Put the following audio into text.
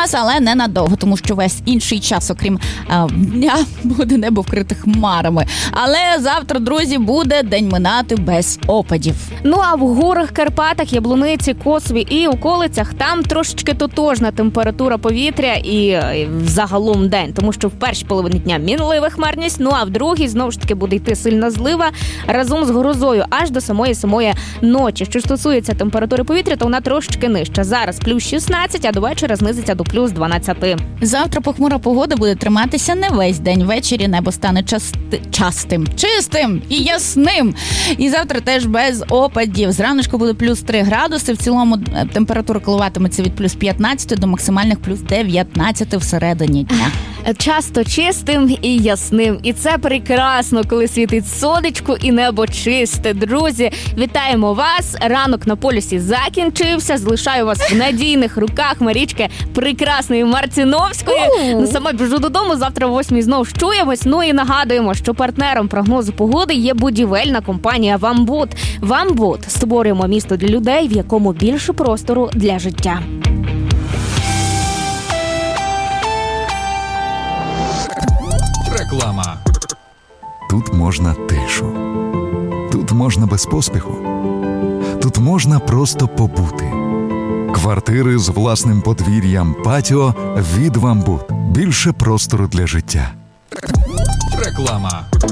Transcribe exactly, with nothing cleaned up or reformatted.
час, але не надовго, тому що весь інший час, окрім а, дня, буде небо вкрите хмарами. Але завтра, друзі, буде день минати без опадів. Ну а в горах Карпатах, Яблуниці, Косові і околицях там трошечки тотожна температура повітря і, і загалом день, тому що в першій половині дня мінлива хмарність, ну а в другій знову ж таки буде йти сильна злива разом з грозою аж до самої-самої ночі. Що стосується температури повітря, то вона трошечки нижча. Зараз плюс шістнадцять, а до вечора знизиться до плюс дванадцять. Завтра похмура погода буде триматися не весь день. Ввечері небо стане части... частим, чистим і ясним. І завтра теж без опадів. Зраночку буде плюс три градуси. В цілому температура коливатиметься від плюс п'ятнадцять до максимальних плюс дев'ятнадцять всередині дня. Часто чистим і ясним. І це прекрасно, коли світить сонечко і небо чисте. Друзі, вітаємо вас. Ранок на полюсі закінчився. Залишаю вас в надійних руках Марічки прекрасної Марціновської. Ну, сама біжу додому. Завтра о восьмій знову чуємось. Ну і нагадуємо, що партнером прогнозу погоди є будівельна компанія «Вамбуд». «Вамбуд» – створюємо місто для людей, в якому більше простору для життя. Реклама. Тут можна тишу. Тут можна без поспіху. Тут можна просто побути. Квартири з власним подвір'ям, патіо від «Вамбуд». Більше простору для життя. Реклама.